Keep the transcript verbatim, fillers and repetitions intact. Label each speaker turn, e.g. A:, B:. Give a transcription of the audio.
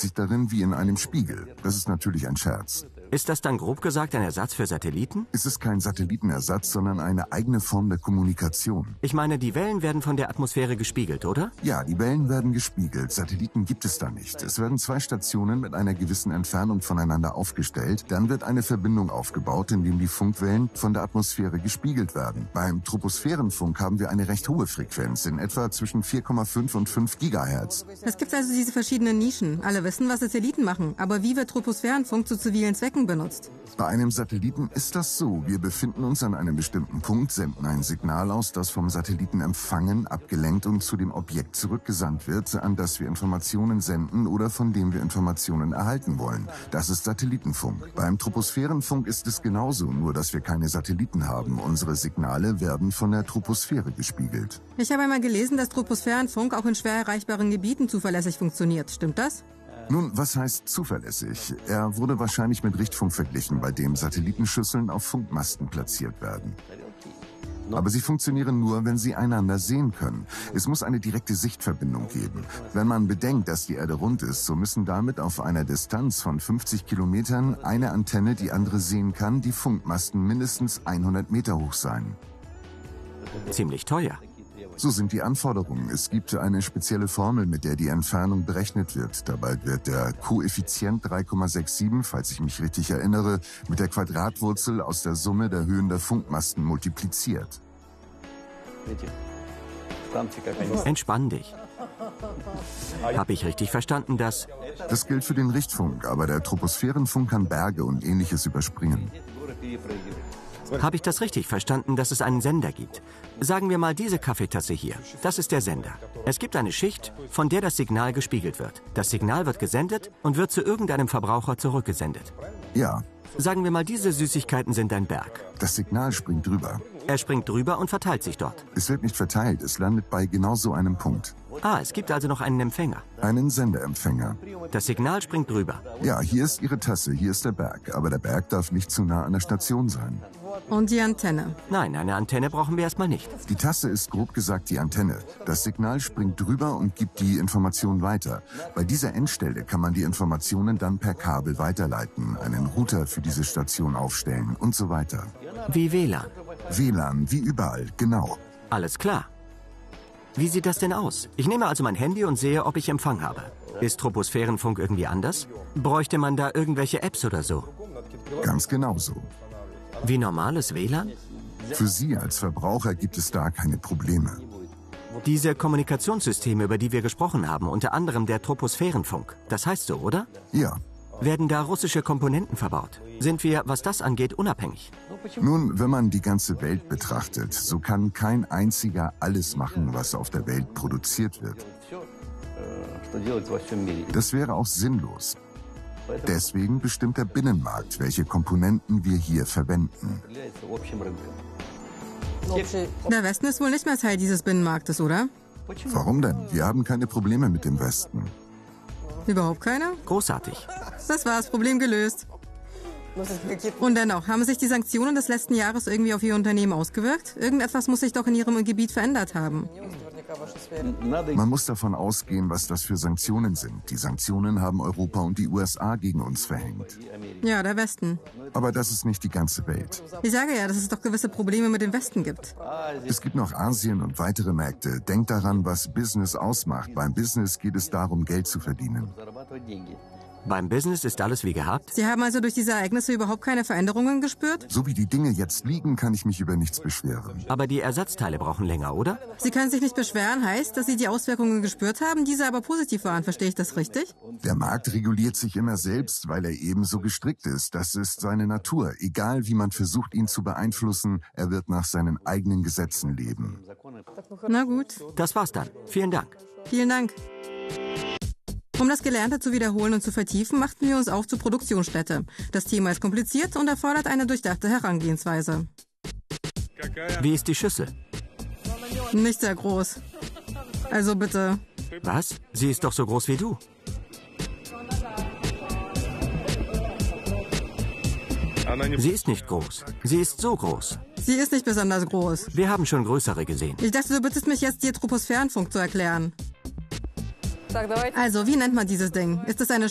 A: sich darin wie in einem Spiegel. Das ist natürlich ein Scherz.
B: Ist das dann grob gesagt ein Ersatz für Satelliten?
A: Es ist kein Satellitenersatz, sondern eine eigene Form der Kommunikation.
B: Ich meine, die Wellen werden von der Atmosphäre gespiegelt, oder?
A: Ja, die Wellen werden gespiegelt. Satelliten gibt es da nicht. Es werden zwei Stationen mit einer gewissen Entfernung voneinander aufgestellt. Dann wird eine Verbindung aufgebaut, in dem die Funkwellen von der Atmosphäre gespiegelt werden. Beim Troposphärenfunk haben wir eine recht hohe Frequenz, in etwa zwischen vier Komma fünf und fünf Gigahertz.
C: Es gibt also diese verschiedenen Nischen. Alle wissen, was Satelliten machen. Aber wie wird Troposphärenfunk zu zivilen Zwecken benutzt?
A: Bei einem Satelliten ist das so. Wir befinden uns an einem bestimmten Punkt, senden ein Signal aus, das vom Satelliten empfangen, abgelenkt und zu dem Objekt zurückgesandt wird, an das wir Informationen senden oder von dem wir Informationen erhalten wollen. Das ist Satellitenfunk. Beim Troposphärenfunk ist es genauso, nur dass wir keine Satelliten haben. Unsere Signale werden von der Troposphäre gespiegelt.
C: Ich habe einmal gelesen, dass Troposphärenfunk auch in schwer erreichbaren Gebieten zuverlässig funktioniert. Stimmt das?
A: Nun, was heißt zuverlässig? Er wurde wahrscheinlich mit Richtfunk verglichen, bei dem Satellitenschüsseln auf Funkmasten platziert werden. Aber sie funktionieren nur, wenn sie einander sehen können. Es muss eine direkte Sichtverbindung geben. Wenn man bedenkt, dass die Erde rund ist, so müssen damit auf einer Distanz von fünfzig Kilometern eine Antenne die andere sehen kann, die Funkmasten mindestens hundert Meter hoch sein.
B: Ziemlich teuer.
A: So sind die Anforderungen. Es gibt eine spezielle Formel, mit der die Entfernung berechnet wird. Dabei wird der Koeffizient drei Komma siebenundsechzig, falls ich mich richtig erinnere, mit der Quadratwurzel aus der Summe der Höhen der Funkmasten multipliziert.
B: Entspann dich. Habe ich richtig verstanden, dass...
A: Das gilt für den Richtfunk, aber der Troposphärenfunk kann Berge und Ähnliches überspringen.
B: Habe ich das richtig verstanden, dass es einen Sender gibt? Sagen wir mal diese Kaffeetasse hier. Das ist der Sender. Es gibt eine Schicht, von der das Signal gespiegelt wird. Das Signal wird gesendet und wird zu irgendeinem Verbraucher zurückgesendet.
A: Ja.
B: Sagen wir mal, diese Süßigkeiten sind ein Berg.
A: Das Signal springt drüber.
B: Er springt drüber und verteilt sich dort.
A: Es wird nicht verteilt, es landet bei genau so einem Punkt.
B: Ah, es gibt also noch einen Empfänger.
A: Einen Sendeempfänger.
B: Das Signal springt drüber.
A: Ja, hier ist Ihre Tasse, hier ist der Berg. Aber der Berg darf nicht zu nah an der Station sein.
C: Und die Antenne?
B: Nein, eine Antenne brauchen wir erstmal nicht.
A: Die Tasse ist grob gesagt die Antenne. Das Signal springt drüber und gibt die Information weiter. Bei dieser Endstelle kann man die Informationen dann per Kabel weiterleiten, einen Router für diese Station aufstellen und so weiter.
B: Wie W L A N?
A: W L A N, wie überall, genau.
B: Alles klar. Wie sieht das denn aus? Ich nehme also mein Handy und sehe, ob ich Empfang habe. Ist Troposphärenfunk irgendwie anders? Bräuchte man da irgendwelche Apps oder so?
A: Ganz genau so.
B: Wie normales W L A N?
A: Für Sie als Verbraucher gibt es da keine Probleme.
B: Diese Kommunikationssysteme, über die wir gesprochen haben, unter anderem der Troposphärenfunk, das heißt so, oder?
A: Ja.
B: Werden da russische Komponenten verbaut? Sind wir, was das angeht, unabhängig?
A: Nun, wenn man die ganze Welt betrachtet, so kann kein einziger alles machen, was auf der Welt produziert wird. Das wäre auch sinnlos. Deswegen bestimmt der Binnenmarkt, welche Komponenten wir hier verwenden.
C: Der Westen ist wohl nicht mehr Teil dieses Binnenmarktes, oder?
A: Warum denn? Wir haben keine Probleme mit dem Westen.
C: Überhaupt keine?
B: Großartig.
C: Das war's, Problem gelöst. Und dennoch, haben sich die Sanktionen des letzten Jahres irgendwie auf Ihr Unternehmen ausgewirkt? Irgendetwas muss sich doch in Ihrem Gebiet verändert haben.
A: Man muss davon ausgehen, was das für Sanktionen sind. Die Sanktionen haben Europa und die U S A gegen uns verhängt.
C: Ja, der Westen.
A: Aber das ist nicht die ganze Welt.
C: Ich sage ja, dass es doch gewisse Probleme mit dem Westen gibt.
A: Es gibt noch Asien und weitere Märkte. Denkt daran, was Business ausmacht. Beim Business geht es darum, Geld zu verdienen.
B: Beim Business ist alles wie gehabt?
C: Sie haben also durch diese Ereignisse überhaupt keine Veränderungen gespürt?
A: So wie die Dinge jetzt liegen, kann ich mich über nichts beschweren.
B: Aber die Ersatzteile brauchen länger, oder?
C: Sie können sich nicht beschweren, heißt, dass Sie die Auswirkungen gespürt haben, diese aber positiv waren. Verstehe ich das richtig?
A: Der Markt reguliert sich immer selbst, weil er ebenso gestrickt ist. Das ist seine Natur. Egal, wie man versucht, ihn zu beeinflussen, er wird nach seinen eigenen Gesetzen leben.
C: Na gut.
B: Das war's dann. Vielen Dank.
C: Vielen Dank. Um das Gelernte zu wiederholen und zu vertiefen, machten wir uns auf zur Produktionsstätte. Das Thema ist kompliziert und erfordert eine durchdachte Herangehensweise.
B: Wie ist die Schüssel?
C: Nicht sehr groß. Also bitte.
B: Was? Sie ist doch so groß wie du. Sie ist nicht groß. Sie ist so groß.
C: Sie ist nicht besonders groß.
B: Wir haben schon größere gesehen.
C: Ich dachte, du bittest mich jetzt, dir Troposphärenfunk zu erklären. Also, wie nennt man dieses Ding? Ist es eine